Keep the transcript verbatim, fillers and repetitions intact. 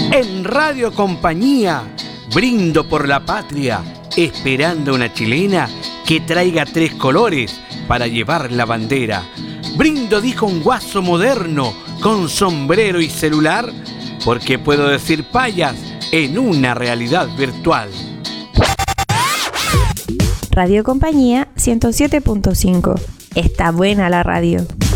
En Radio Compañía, brindo por la patria, esperando una chilena que traiga tres colores para llevar la bandera. Brindo, dijo un guaso moderno, con sombrero y celular, porque puedo decir payas en una realidad virtual. Radio Compañía ciento siete punto cinco. Está buena la radio.